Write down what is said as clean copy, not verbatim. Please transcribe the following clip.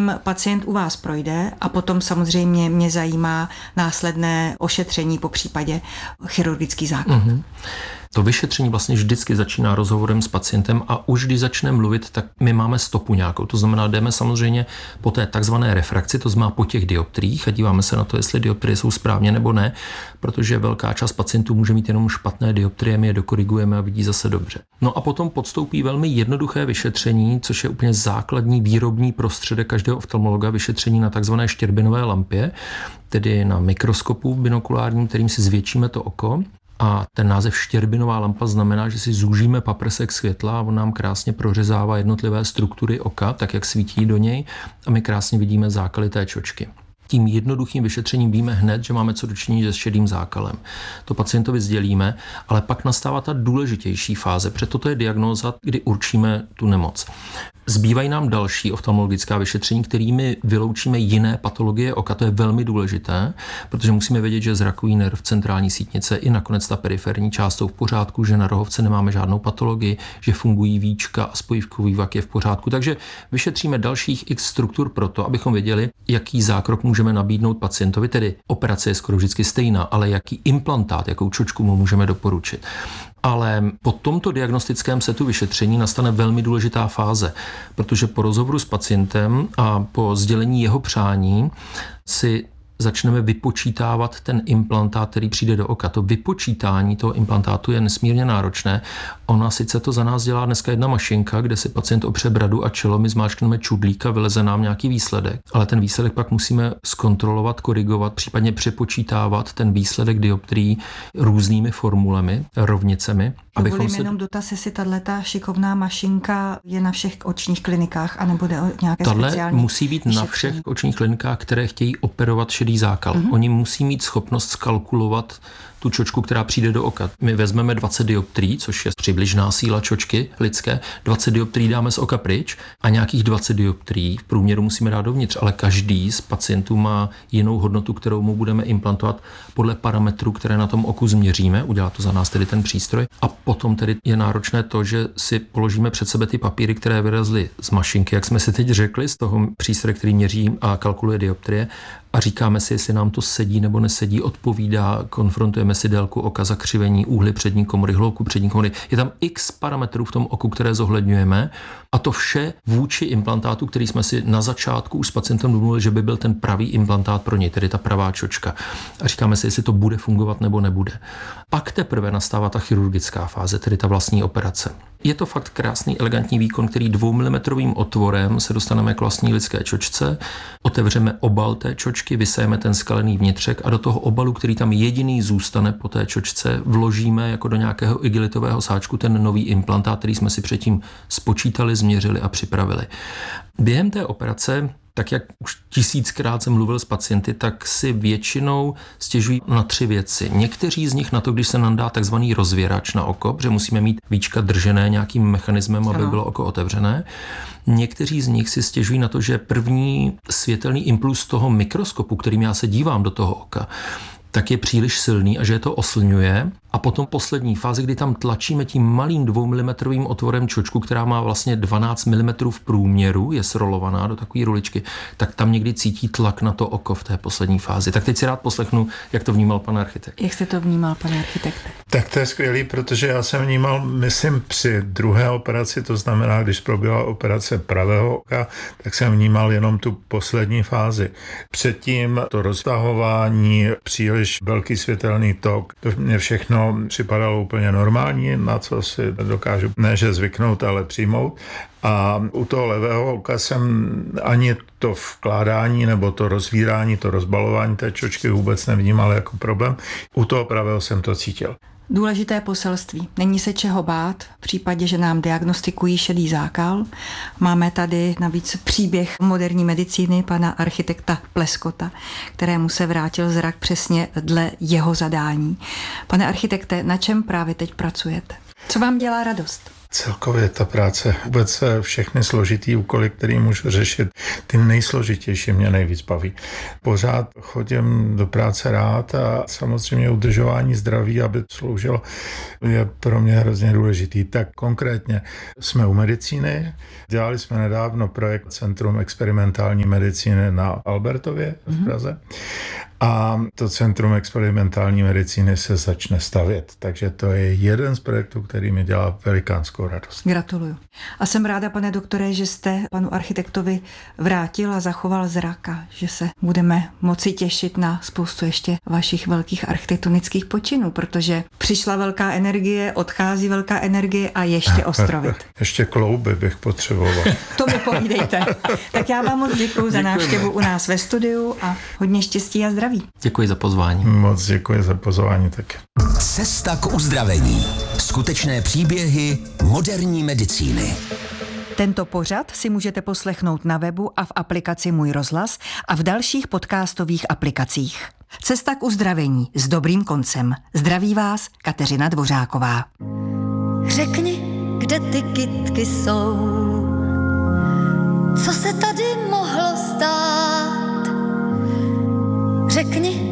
tím pacient u vás projde a potom samozřejmě mě zajímá následné ošetření, po případě chirurgický zákrok. To vyšetření vlastně vždycky začíná rozhovorem s pacientem a už když začne mluvit, tak my máme stopu nějakou. To znamená, jdeme samozřejmě po té takzvané refrakci, to znamená po těch dioptriích a díváme se na to, jestli dioptrie jsou správně nebo ne, protože velká část pacientů může mít jenom špatné dioptrie, my je dokorigujeme a vidí zase dobře. No a potom podstoupí velmi jednoduché vyšetření, což je úplně základní výrobní prostředek každého oftalmologa, vyšetření na takzvané štěrbinové lampě, tedy na mikroskopu binokulárním, kterým si zvětšíme to oko. A ten název štěrbinová lampa znamená, že si zúžíme paprsek světla a on nám krásně prořezává jednotlivé struktury oka, tak jak svítí do něj a my krásně vidíme zákaly té čočky. Tím jednoduchým vyšetřením víme hned, že máme co dočinění se šedým zákalem. To pacientovi sdělíme, ale pak nastává ta důležitější fáze, protože toto je diagnóza, kdy určíme tu nemoc. Zbývají nám další oftalmologická vyšetření, kterými vyloučíme jiné patologie oka. To je velmi důležité, protože musíme vědět, že zrakový nerv, centrální sítnice i nakonec ta periferní část jsou v pořádku, že na rohovce nemáme žádnou patologii, že fungují víčka a spojivkový vak je v pořádku. Takže vyšetříme dalších x struktur proto, abychom věděli, jaký zákrok můžeme nabídnout pacientovi, tedy operace je skoro vždycky stejná, ale jaký implantát, jakou čočku mu můžeme doporučit. Ale po tomto diagnostickém setu vyšetření nastane velmi důležitá fáze, protože po rozhovoru s pacientem a po sdělení jeho přání si začneme vypočítávat ten implantát, který přijde do oka. To vypočítání toho implantátu je nesmírně náročné. Ona sice to za nás dělá dneska jedna mašinka, kde si pacient opře bradu a čelo, my zmáčkneme čudlík a vyleze nám nějaký výsledek. Ale ten výsledek pak musíme zkontrolovat, korigovat, případně přepočítávat ten výsledek dioptrií různými formulemi, rovnicemi. Dovolím jenom dotaz, jestli tato šikovná mašinka je na všech očních klinikách, anebo jde o nějaké speciální musí být na všech očních klinikách, které chtějí operovat šedý zákal. Oni musí mít schopnost skalkulovat tu čočku, která přijde do oka. My vezmeme 20 dioptrií, což je přibližná síla čočky lidské, 20 dioptrií dáme z oka pryč a nějakých 20 dioptrií v průměru musíme dát dovnitř, ale každý z pacientů má jinou hodnotu, kterou mu budeme implantovat podle parametrů, které na tom oku změříme, udělá to za nás tedy ten přístroj a potom tedy je náročné to, že si položíme před sebe ty papíry, které vyrazly z mašinky, jak jsme si teď řekli, z toho přístroje, který měří a kalkuluje dioptrie a říkáme si, jestli nám to sedí nebo nesedí, odpovídá, konfrontujeme si délku oka, zakřivení, úhly přední komory, hloubku přední komory. Je tam x parametrů v tom oku, které zohledňujeme a to vše vůči implantátu, který jsme si na začátku už s pacientem domluvili, že by byl ten pravý implantát pro něj, tedy ta pravá čočka. A říkáme si, jestli to bude fungovat nebo nebude. Pak teprve nastává ta chirurgická fáze, tedy ta vlastní operace. Je to fakt krásný, elegantní výkon, který 2 mm otvorem se dostaneme k vlastní lidské čočce, otevřeme obal té čočky, vysejeme ten skalený vnitřek a do toho obalu, který tam jediný zůstane po té čočce, vložíme jako do nějakého igelitového sáčku ten nový implantát, který jsme si předtím spočítali, změřili a připravili. Během té operace, tak jak už 1000krát jsem mluvil s pacienty, tak si většinou stěžují na 3 věci. Někteří z nich na to, když se nám dá takzvaný rozvěrač na oko, protože musíme mít víčka držené nějakým mechanismem, aby bylo oko otevřené. Někteří z nich si stěžují na to, že první světelný impuls toho mikroskopu, kterým já se dívám do toho oka, tak je příliš silný a že je to oslňuje. A potom poslední fáze, kdy tam tlačíme tím malým 2 mm otvorem čočku, která má vlastně 12 mm v průměru, je srolovaná do takové ruličky, tak tam někdy cítí tlak na to oko v té poslední fázi. Tak teď si rád poslechnu, jak to vnímal pan architekt. Jak jste to vnímal, pane architekte? Tak to je skvělý, protože já jsem vnímal, myslím, při druhé operaci, to znamená, když proběhla operace pravého oka, tak jsem vnímal jenom tu poslední fázi. Předtím to roztahování, příliš velký světelný tok, to mě všechno připadalo úplně normální, na co si dokážu ne že zvyknout, ale přijmout. A u toho levého oka jsem ani to vkládání nebo to rozvírání, to rozbalování té čočky vůbec nevnímal jako problém. U toho pravého jsem to cítil. Důležité poselství. Není se čeho bát v případě, že nám diagnostikují šedý zákal. Máme tady navíc příběh moderní medicíny pana architekta Pleskota, kterému se vrátil zrak přesně dle jeho zadání. Pane architekte, na čem právě teď pracujete? Co vám dělá radost? Celkově ta práce, vůbec všechny složitý úkoly, který můžu řešit, ty nejsložitější mě nejvíc baví. Pořád chodím do práce rád a samozřejmě udržování zdraví, aby sloužilo, je pro mě hrozně důležitý. Tak konkrétně jsme u medicíny, dělali jsme nedávno projekt Centrum experimentální medicíny na Albertově v Praze. A to Centrum experimentální medicíny se začne stavět. Takže to je jeden z projektů, který mi dělá velikánskou radost. Gratuluju. A jsem ráda, pane doktore, že jste panu architektovi vrátil a zachoval zrak a že se budeme moci těšit na spoustu ještě vašich velkých architektonických počinů, protože přišla velká energie, odchází velká energie a ještě ostrovit. Ještě klouby bych potřeboval. To mi povídejte. Tak já vám moc děkuju za návštěvu u nás ve studiu a hodně štěstí a zdraví. Děkuji za pozvání. Moc děkuji za pozvání taky. Cesta k uzdravení. Skutečné příběhy moderní medicíny. Tento pořad si můžete poslechnout na webu a v aplikaci Můj rozhlas a v dalších podcastových aplikacích. Cesta k uzdravení s dobrým koncem. Zdraví vás Kateřina Dvořáková. Řekni, kde ty kytky jsou, co se tady mohlo stát. Řekni,